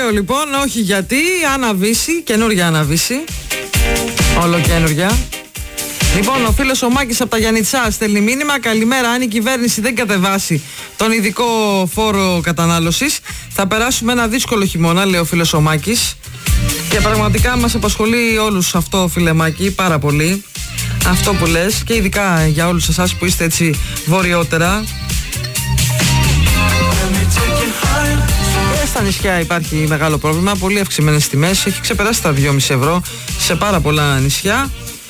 ωραίο λοιπόν, όχι γιατί, αναβήσει, καινούργια αναβήσει. Όλο καινούργια. Λοιπόν, ο φίλος ο Μάκης από τα Γιαννιτσά στέλνει μήνυμα. Καλημέρα, αν η κυβέρνηση δεν κατεβάσει τον ειδικό φόρο κατανάλωσης, θα περάσουμε ένα δύσκολο χειμώνα, λέει ο φίλος ο Μάκης. Και πραγματικά μας απασχολεί όλους αυτό, φίλε Μάκη, πάρα πολύ. Αυτό που λες, και ειδικά για όλους εσάς που είστε έτσι βορειότερα. Και στα νησιά υπάρχει μεγάλο πρόβλημα, πολύ αυξημένες τιμές. Έχει ξεπεράσει τα 2,5 ευρώ σε πάρα πολλά νησιά.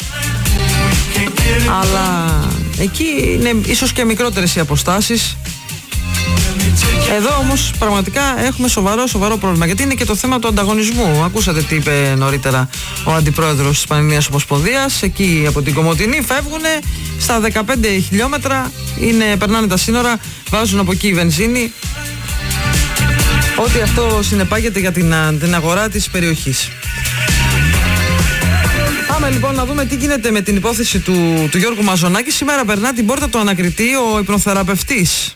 Αλλά εκεί είναι ίσως και μικρότερες οι αποστάσεις. Εδώ όμως πραγματικά έχουμε σοβαρό πρόβλημα, γιατί είναι και το θέμα του ανταγωνισμού. Ακούσατε τι είπε νωρίτερα ο αντιπρόεδρος της Πανελληνίας Ομοσπονδίας. Εκεί από την Κομοτηνή φεύγουν στα 15 χιλιόμετρα, περνάνε τα σύνορα, βάζουν από εκεί η βενζίνη. Ό,τι αυτό συνεπάγεται για την αγορά της περιοχής. Πάμε λοιπόν να δούμε τι γίνεται με την υπόθεση του Γιώργου Μαζονάκη. Σήμερα περνά την πόρτα του ανακριτή ο υπνοθεραπευτής.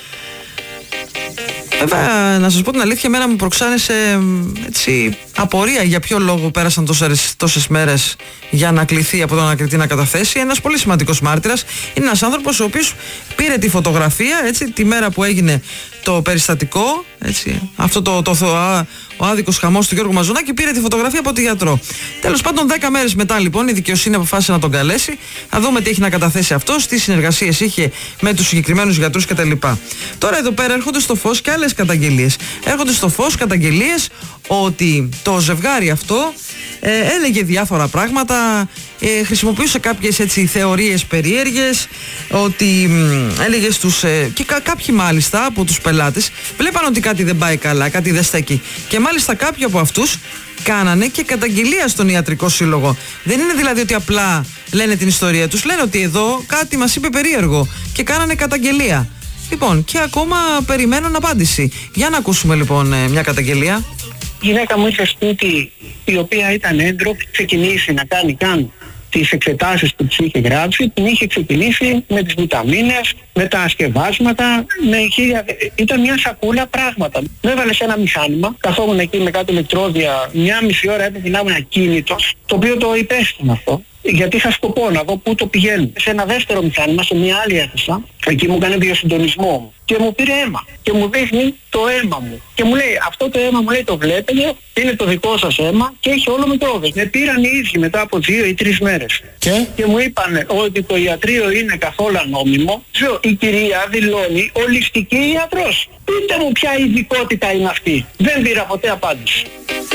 Βέβαια, να σας πω την αλήθεια, εμένα μου προξάνεσε έτσι απορία για ποιο λόγο πέρασαν τόσες μέρες για να κληθεί από τον ανακριτή να καταθέσει. Ένας πολύ σημαντικός μάρτυρας. Είναι ένας άνθρωπος ο οποίος πήρε τη φωτογραφία έτσι, τη μέρα που έγινε το περιστατικό, έτσι, αυτό ο άδικος χαμός του Γιώργου Μαζονάκη, πήρε τη φωτογραφία από τη γιατρό. Τέλος πάντων, 10 μέρες μετά λοιπόν η δικαιοσύνη αποφάσισε να τον καλέσει. Να δούμε τι έχει να καταθέσει αυτός, τι συνεργασίες είχε με τους συγκεκριμένους γιατρούς κτλ. Τώρα εδώ πέρα έρχονται στο φως και άλλες καταγγελίες. Έρχονται στο φως καταγγελίες ότι το ζευγάρι αυτό έλεγε διάφορα πράγματα, χρησιμοποιούσε κάποιες έτσι θεωρίες περίεργες, ότι έλεγε και κάποιοι μάλιστα από τους πελάτες βλέπαν ότι κάτι δεν πάει καλά, κάτι δεν στέκει, και μάλιστα κάποιοι από αυτούς κάνανε και καταγγελία στον ιατρικό σύλλογο. Δεν είναι δηλαδή ότι απλά λένε την ιστορία τους, λένε ότι εδώ κάτι μας είπε περίεργο και κάνανε καταγγελία. Λοιπόν, και ακόμα περιμένουν απάντηση. Για να ακούσουμε λοιπόν μια καταγγελία. Η γυναίκα μου ήρθε σπίτι, η οποία ήταν έντροπη, ξεκινήσει να κάνει τις εξετάσεις που της είχε γράψει, την είχε ξεκινήσει με τις βιταμίνες, με τα ασκευάσματα, ήταν μια σακούλα πράγματα. Με έβαλε σε ένα μηχάνημα, καθόμουν εκεί με κάτι ηλεκτρόδια, 1,5 ώρα έπρεπε να ήμουν ακίνητος, το οποίο το υπέστηνα αυτό. Γιατί είχα σκοπό να δω πού το πηγαίνω. Σε ένα δεύτερο μηχάνημα, σε μια άλλη αίθουσα, εκεί μου έκανε βιοσυντονισμό και μου πήρε αίμα και μου δείχνει το αίμα μου και μου λέει, αυτό το αίμα, μου λέει, το βλέπετε, είναι το δικό σας αίμα και έχει όλο μικρόβιο. Με πήραν οι ίδιοι μετά από 2 ή 3 μέρες και μου είπαν ότι το ιατρείο είναι καθόλου ανώνυμο. Η κυρία δηλώνει ολιστική ιατρός. Πείτε μου ποια ειδικότητα είναι αυτή. Δεν πήρα ποτέ απάντηση.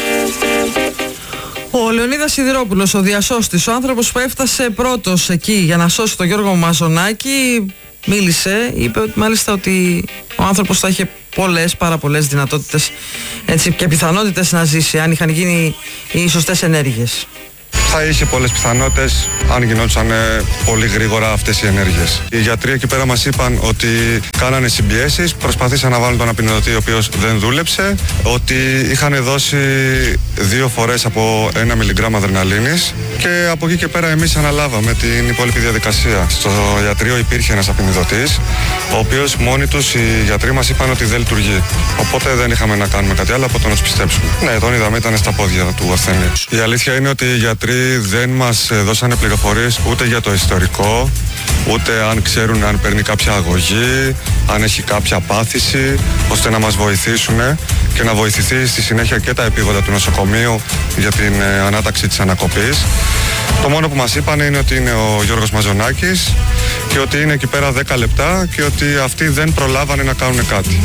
Ο Λεωνίδας Σιδηρόπουλος, ο διασώστης, ο άνθρωπος που έφτασε πρώτος εκεί για να σώσει τον Γιώργο Μαζονάκη, μίλησε, είπε ότι μάλιστα ότι ο άνθρωπος θα είχε πάρα πολλές δυνατότητες έτσι, και πιθανότητες να ζήσει αν είχαν γίνει οι σωστές ενέργειες. Θα είχε πολλές πιθανότητες αν γινόντουσαν πολύ γρήγορα αυτές οι ενέργειες. Οι γιατροί εκεί πέρα μας είπαν ότι κάνανε συμπιέσεις, προσπαθήσαν να βάλουν τον απεινιδωτή ο οποίος δεν δούλεψε, ότι είχαν δώσει 2 φορές από 1 μιλιγκράμμ αδρεναλίνης και από εκεί και πέρα εμείς αναλάβαμε την υπόλοιπη διαδικασία. Στο ιατρείο υπήρχε ένας απεινιδωτής, ο οποίος μόνοι τους οι γιατροί μας είπαν ότι δεν λειτουργεί. Οπότε δεν είχαμε να κάνουμε κάτι άλλο από το να τους πιστέψουμε. Ναι, τον είδαμε, ήταν στα πόδια του ασθενή. Η αλήθεια είναι ότι οι γιατροί δεν μας δώσανε πληροφορίες ούτε για το ιστορικό, ούτε αν ξέρουν αν παίρνει κάποια αγωγή, αν έχει κάποια πάθηση, ώστε να μας βοηθήσουν και να βοηθηθεί στη συνέχεια και τα επίγοντα του νοσοκομείου για την ανάταξη της ανακοπής. Το μόνο που μας είπαν είναι ότι είναι ο Γιώργος Μαζονάκης και ότι είναι εκεί πέρα 10 λεπτά και ότι αυτοί δεν προλάβανε να κάνουν κάτι.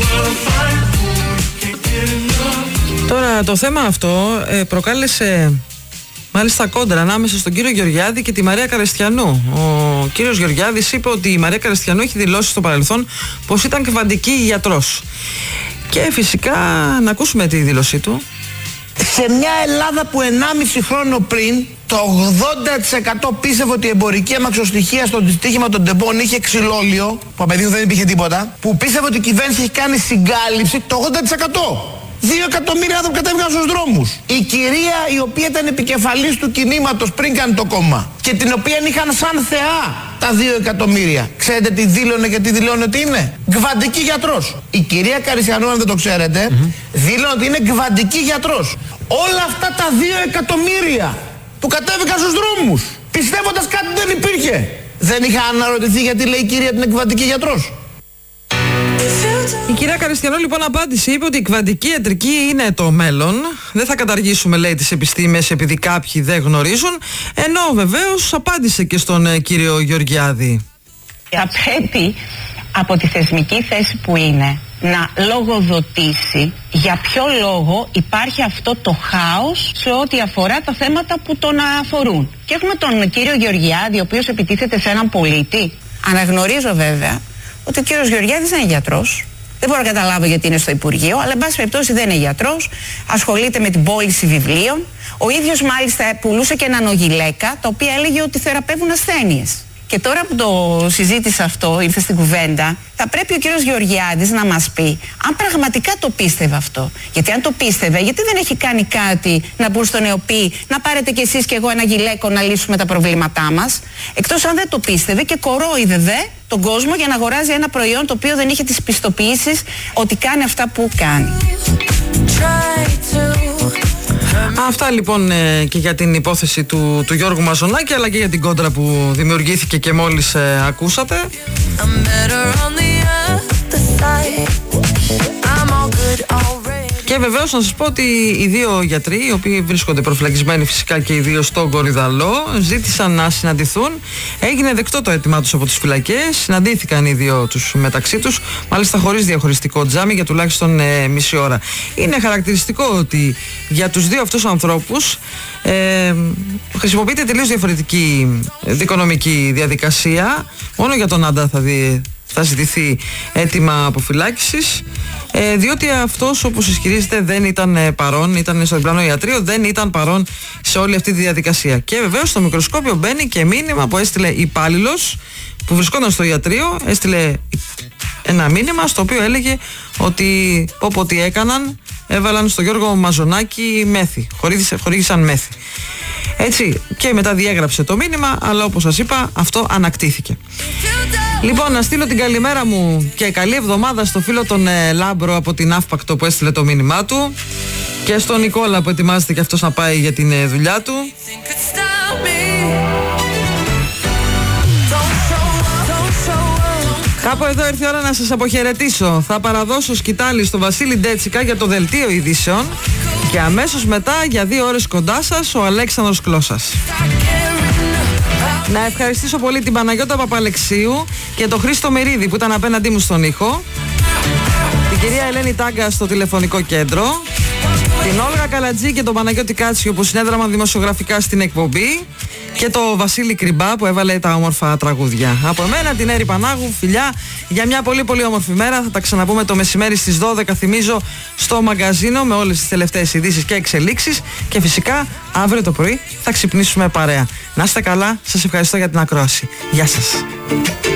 Τώρα το θέμα αυτό προκάλεσε μάλιστα κόντρα ανάμεσα στον κύριο Γεωργιάδη και τη Μαρία Καρεστιανού. Ο κύριος Γεωργιάδης είπε ότι η Μαρία Καρεστιανού έχει δηλώσει στο παρελθόν πως ήταν κβαντική γιατρός. Και φυσικά να ακούσουμε τη δήλωσή του. Σε μια Ελλάδα που 1,5 χρόνο πριν το 80% πίστευε ότι η εμπορική αμαξοστοιχεία στο δυστύχημα των τεμπών είχε ξυλόλιο, που απαιτείται δεν υπήρχε τίποτα, που πίστευε ότι η κυβέρνηση έχει κάνει συγκάλυψη, το 80%. 2 εκατομμύρια άνθρωποι κατέβηκαν στους δρόμους. Η κυρία η οποία ήταν επικεφαλής του κινήματος πριν κάνει το κόμμα και την οποία είχαν σαν θεά τα 2 εκατομμύρια. Ξέρετε τι δήλωνε και τι δηλώνει ότι είναι? Γκβαντική γιατρός. Η κυρία Καρισιανού, αν δεν το ξέρετε, δήλωνε ότι είναι γκβαντική γιατρός. Όλα αυτά τα 2 εκατομμύρια που κατέβηκαν στους δρόμους, πιστεύοντας κάτι δεν υπήρχε. Δεν είχα αναρωτηθεί γιατί λέει η κυρία την εκβαντική γιατρός. Η κυρία Καριστιανό λοιπόν απάντησε, είπε ότι η κβαντική ιατρική είναι το μέλλον. Δεν θα καταργήσουμε, λέει, τις επιστήμες επειδή κάποιοι δεν γνωρίζουν. Ενώ βεβαίως απάντησε και στον κύριο Γεωργιάδη. Θα πρέπει από τη θεσμική θέση που είναι να λογοδοτήσει για ποιο λόγο υπάρχει αυτό το χάος σε ό,τι αφορά τα θέματα που τον αφορούν. Και έχουμε τον κύριο Γεωργιάδη, ο οποίος επιτίθεται σε έναν πολίτη. Αναγνωρίζω βέβαια ότι ο κύριος Γεωργιάδης δεν είναι γιατρός. Δεν μπορώ να καταλάβω γιατί είναι στο Υπουργείο, αλλά εν πάση περιπτώσει δεν είναι γιατρός. Ασχολείται με την πώληση βιβλίων. Ο ίδιος μάλιστα πουλούσε και έναν ογιλέκα, τα οποία έλεγε ότι θεραπεύουν ασθένειες. Και τώρα που το συζήτησα αυτό, ήρθε στην κουβέντα, θα πρέπει ο κύριος Γεωργιάδης να μας πει αν πραγματικά το πίστευε αυτό. Γιατί αν το πίστευε, γιατί δεν έχει κάνει κάτι να μπουν στον ΕΟΠΗ, να πάρετε κι εσείς κι εγώ ένα γυλαίκο να λύσουμε τα προβλήματά μας. Εκτός αν δεν το πίστευε και κορόιδευε τον κόσμο για να αγοράζει ένα προϊόν το οποίο δεν είχε τις πιστοποιήσεις ότι κάνει αυτά που κάνει. Αυτά λοιπόν και για την υπόθεση του Γιώργου Μαζονάκη, αλλά και για την κόντρα που δημιουργήθηκε και μόλις ακούσατε. Και βεβαίως να σας πω ότι οι δύο γιατροί, οι οποίοι βρίσκονται προφυλακισμένοι φυσικά και οι δύο στον Κορυδαλό, ζήτησαν να συναντηθούν. Έγινε δεκτό το αίτημά τους από τις φυλακές. Συναντήθηκαν οι δύο τους μεταξύ τους, μάλιστα χωρίς διαχωριστικό τζάμι, για τουλάχιστον μισή ώρα. Είναι χαρακτηριστικό ότι για τους δύο αυτούς ανθρώπους χρησιμοποιείται τελείως διαφορετική δικονομική διαδικασία. Μόνο για τον άντρα θα ζητηθεί αίτημα αποφυλάκησης, διότι αυτός, όπως ισχυρίζεται, δεν ήταν παρόν, ήταν στο διπλανό ιατρείο, δεν ήταν παρόν σε όλη αυτή τη διαδικασία. Και βεβαίως στο μικροσκόπιο μπαίνει και μήνυμα που έστειλε υπάλληλος που βρισκόταν στο ιατρείο, έστειλε ένα μήνυμα στο οποίο έλεγε ότι ό,τι έκαναν, έβαλαν στο Γιώργο Μαζονάκη μέθη, χορήγησαν μέθη. Έτσι, και μετά διέγραψε το μήνυμα, αλλά όπως σας είπα, αυτό ανακτήθηκε. Λοιπόν, να στείλω την καλημέρα μου και καλή εβδομάδα στο φίλο τον Λάμπρο από την Αύπακτο που έστειλε το μήνυμά του, και στον Νικόλα που ετοιμάζεται και αυτός να πάει για την δουλειά του. Κάπου εδώ ήρθε η ώρα να σας αποχαιρετήσω. Θα παραδώσω σκητάλη στο Βασίλη Ντέτσικα για το δελτίο ειδήσεων και αμέσως μετά για 2 ώρες κοντά σας ο Αλέξανδρος Κλώσας. Να ευχαριστήσω πολύ την Παναγιώτα Παπαλεξίου και τον Χρήστο Μερίδη που ήταν απέναντί μου στον ήχο, την κυρία Ελένη Τάγκα στο τηλεφωνικό κέντρο, την Όλγα Καλατζή και τον Παναγιώτη Κάτσιο που συνέδραμαν δημοσιογραφικά στην εκπομπή, και το Βασίλη Κρυμπά που έβαλε τα όμορφα τραγούδια. Από εμένα την Έρη Πανάγου, φιλιά για μια πολύ πολύ όμορφη μέρα. Θα τα ξαναπούμε το μεσημέρι στις 12, θυμίζω, στο μαγκαζίνο με όλες τις τελευταίες ειδήσεις και εξελίξεις, και φυσικά αύριο το πρωί θα ξυπνήσουμε παρέα. Να είστε καλά, σας ευχαριστώ για την ακρόαση. Γεια σας.